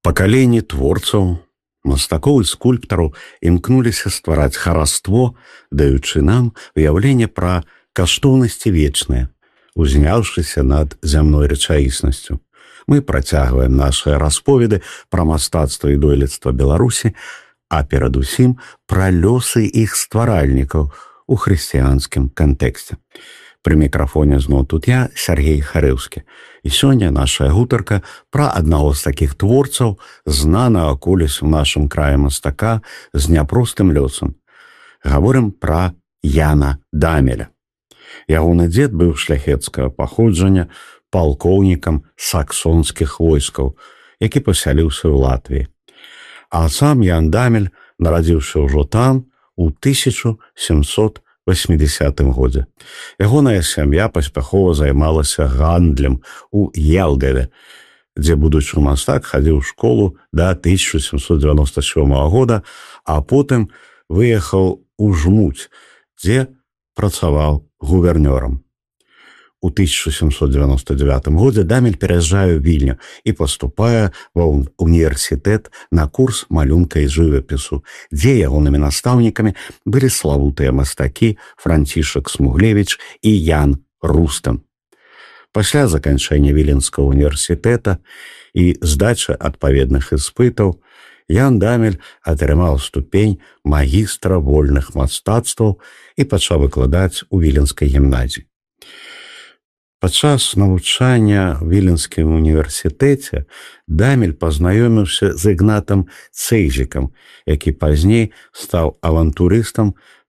Пакаленні творцаў, мастакоў і скульптараў імкнуліся ствараць хараство, даючы нам уяўленне пра каштоўнасці вечныя, узняўшыся над зямной рэчаіснасцю. Мы працягваем нашыя расповеды пра мастацтва і дойлідства Беларусі, а перадусім пра лёсы іх стваральнікаў у хрысціянскім кантэксце. Пры мікрафоне зноў тут я, Сергей Харэўскі. І сёння нашая гутарка пра аднаго з такіх творцаў, знанага колісь у нашым краі мастака з няпростым лёсам. Гаворым пра Яна Дамеля. Ягоны дзед быў шляхецкага паходжання, палкоўнікам саксонскіх войскаў, які пасяліўся ў Латвіі. А сам Ян Дамель нарадзіўся ўжо там у 1780 годзе. Ягоная сям'я паспяхова займалася гандлем у Елгаве, дзе будучы мастак хадзіў у школу да 1797 года, а потым выехаў у Жмуць, дзе працаваў гувернёрам. У 1799 годзе Дамель пераязджае ў Вільню і паступае ва універсітэт на курс малюнка і жывапісу, дзе ягонымі настаўнікамі былі славутыя мастакі Францішак Смуглевіч і Ян Рустам. Пасля заканчэння Віленскага універсітэта і здачы адпаведных іспытаў Ян Дамель атрымаў ступень магістра вольных мастацтваў і пачаў выкладаць у Віленскай гімназіі. Падчас навучання ў Віленскім універсітэце Дамель пазнаёміўся з Ігнатам Цэйзікам, які пазней стаў авантурыстам